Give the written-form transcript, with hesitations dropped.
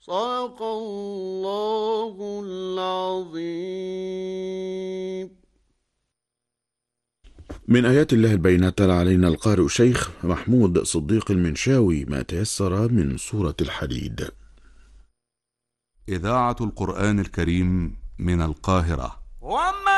صدق الله العظيم. من آيات الله البينات تلا علينا القارئ الشيخ محمود صديق المنشاوي ما تيسر من سورة الحديد. إذاعة القرآن الكريم من القاهرة.